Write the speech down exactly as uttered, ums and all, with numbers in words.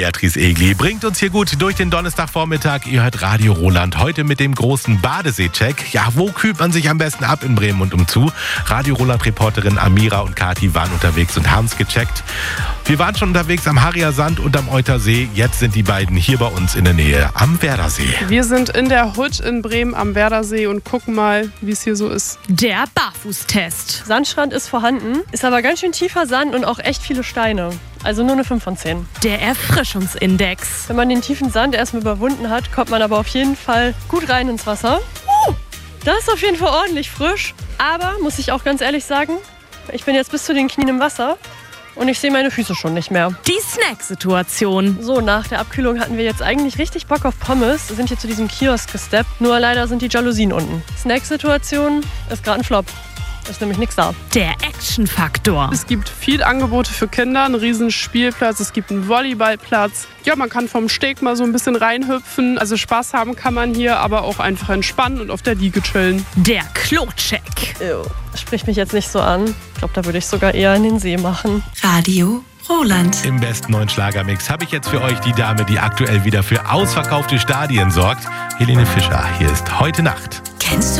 Beatrice Egli bringt uns hier gut durch den Donnerstagvormittag. Ihr hört Radio Roland heute mit dem großen Badesee-Check. Ja, wo kühlt man sich am besten ab in Bremen und umzu? Radio Roland-Reporterin Amira und Kati waren unterwegs und haben es gecheckt. Wir waren schon unterwegs am Harrier Sand und am Eutersee. Jetzt sind die beiden hier bei uns in der Nähe am Werdersee. Wir sind in der Hut in Bremen am Werdersee und gucken mal, wie es hier so ist. Der Barfußtest. Sandstrand ist vorhanden, ist aber ganz schön tiefer Sand und auch echt viele Steine. Also nur eine fünf von zehn. Der Erfrischungsindex. Wenn man den tiefen Sand erstmal überwunden hat, kommt man aber auf jeden Fall gut rein ins Wasser. Uh, das ist auf jeden Fall ordentlich frisch. Aber, muss ich auch ganz ehrlich sagen, ich bin jetzt bis zu den Knien im Wasser und ich sehe meine Füße schon nicht mehr. Die Snack-Situation. So, nach der Abkühlung hatten wir jetzt eigentlich richtig Bock auf Pommes. Wir sind hier zu diesem Kiosk gesteppt, nur leider sind die Jalousien unten. Snack-Situation ist gerade ein Flop. Ist nämlich nichts da. Der Action-Faktor. Es gibt viel Angebote für Kinder, einen riesen Spielplatz, es gibt einen Volleyballplatz. Ja, man kann vom Steg mal so ein bisschen reinhüpfen. Also Spaß haben kann man hier, aber auch einfach entspannen und auf der Liege chillen. Der Klo-Check. Ew, spricht mich jetzt nicht so an. Ich glaube, da würde ich sogar eher in den See machen. Radio Roland. Im besten neuen Schlagermix habe ich jetzt für euch die Dame, die aktuell wieder für ausverkaufte Stadien sorgt. Helene Fischer, hier ist Heute Nacht. Kennst du